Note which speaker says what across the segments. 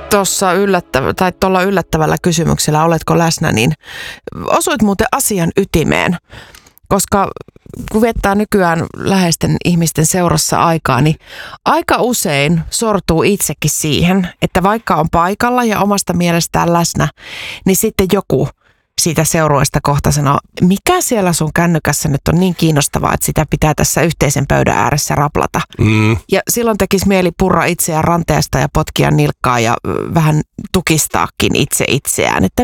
Speaker 1: tuolla yllättävällä kysymyksellä, oletko läsnä, niin osuit muuten asian ytimeen. Koska kun viettää nykyään läheisten ihmisten seurassa aikaa, niin aika usein sortuu itsekin siihen, että vaikka on paikalla ja omasta mielestään läsnä, niin sitten joku siitä seurueesta kohta sanoo, mikä siellä sun kännykässä nyt on niin kiinnostavaa, että sitä pitää tässä yhteisen pöydän ääressä raplata. Ja silloin tekisi mieli purra itseään ranteesta ja potkia nilkkaa ja vähän tukistaakin itseään, että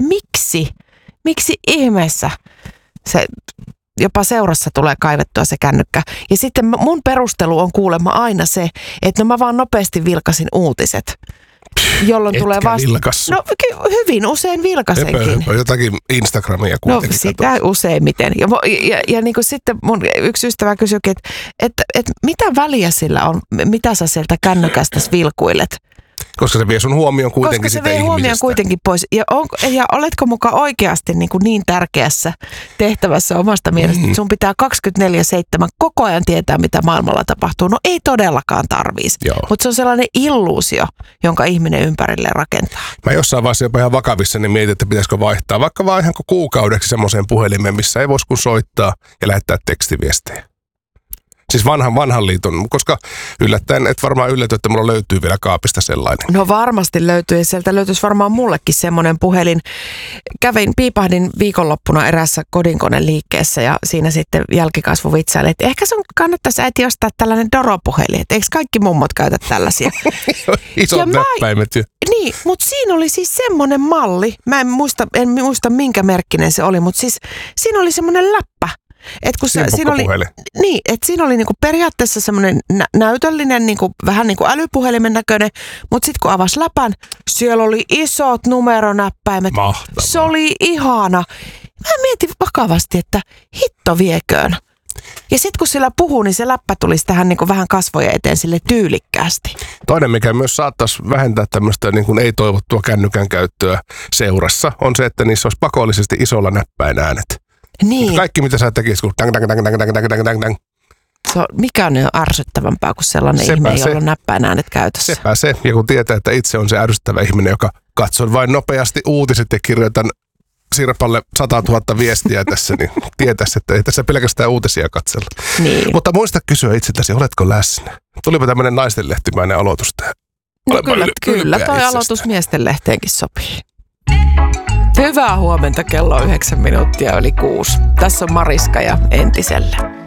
Speaker 1: miksi ihmeessä se jopa seurassa tulee kaivettua se kännykkä. Ja sitten mun perustelu on kuulemma aina se, että no mä vaan nopeasti vilkasin uutiset. Jolloin tulee vasta. No hyvin usein vilkaisenkin.
Speaker 2: On jotakin Instagramia kuitenkin.
Speaker 1: No sitä useimmiten. Ja niin kuin sitten mun yksi ystävä kysyikin, että mitä väliä sillä on, mitä sä sieltä kännykästä vilkuilet?
Speaker 2: Koska se vie sun huomioon kuitenkin sitä ihmisestä. Koska se vie huomioon
Speaker 1: kuitenkin pois. Ja oletko mukaan oikeasti niin tärkeässä tehtävässä omasta mielestä, että sun pitää 24/7 koko ajan tietää, mitä maailmalla tapahtuu? No ei todellakaan tarvitsisi. Mutta se on sellainen illuusio, jonka ihminen ympärille rakentaa. Mä
Speaker 2: jossain vaiheessa jopa ihan vakavissa niin mietin, että pitäisikö vaihtaa vaikka vaan ihan kuukaudeksi semmoiseen puhelimeen, missä ei voisi kun soittaa ja lähettää tekstiviestejä. Siis vanhan liiton, koska yllättäen, et varmaan ylläty, että mulla löytyy vielä kaapista sellainen.
Speaker 1: No varmasti löytyy ja sieltä löytyisi varmaan mullekin semmoinen puhelin. Piipahdin viikonloppuna eräässä kodinkoneliikkeessä ja siinä sitten jälkikasvu vitsaili, että ehkä sun kannattaisi äiti ostaa tällainen Doro-puhelin, että eikö kaikki mummot käytä tällaisia?
Speaker 2: Isot näppäimet.
Speaker 1: Niin, mutta siinä oli siis semmoinen malli, mä en muista minkä merkkinen se oli, mutta siis siinä oli semmoinen läppä. Et kun siinä oli niinku periaatteessa semmoinen näytöllinen, niinku, vähän niin kuin älypuhelimen näköinen, mutta sitten kun avasi läpän, siellä oli isot numeronäppäimet.
Speaker 2: Mahtavaa.
Speaker 1: Se oli ihana. Mä mietin vakavasti, että hitto vieköön. Ja sitten kun sillä puhuu, niin se läppä tulisi tähän niinku vähän kasvoja eteen sille tyylikkäästi.
Speaker 2: Toinen, mikä myös saattaisi vähentää tämmöistä niin kuin ei-toivottua kännykän käyttöä seurassa, on se, että niissä olisi pakollisesti isolla näppäin äänet.
Speaker 1: Niin.
Speaker 2: Kaikki, mitä sä tekisit, kun dang.
Speaker 1: Mikä on ärsyttävämpää kuin sellainen ihminen, jolla on näppäin äänet käytössä?
Speaker 2: Sepä se. Ja kun tietää, että itse on se ärsyttävä ihminen, joka katsoo vain nopeasti uutiset ja kirjoitan Sirpalle 100 000 viestiä tässä, niin tietäisi, että ei tässä pelkästään uutisia katsella.
Speaker 1: Niin.
Speaker 2: Mutta muista kysyä itseltäsi, oletko läsnä? Tulipa tämmöinen naistenlehtimäinen aloitus tähän.
Speaker 1: No kyllä toi aloitus miesten lehteenkin sopii. Hyvää huomenta, kello on 9 minuuttia yli 6. Tässä on Mariska ja Entiselle.